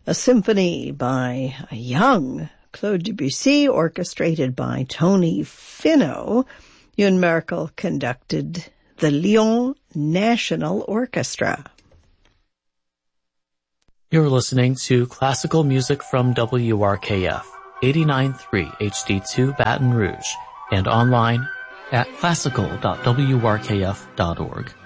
a symphony by a young Claude Debussy, orchestrated by Tony Finau. Ewan Merkel conducted the Lyon National Orchestra. You're listening to classical music from WRKF, 89.3 HD2 Baton Rouge, and online at classical.wrkf.org.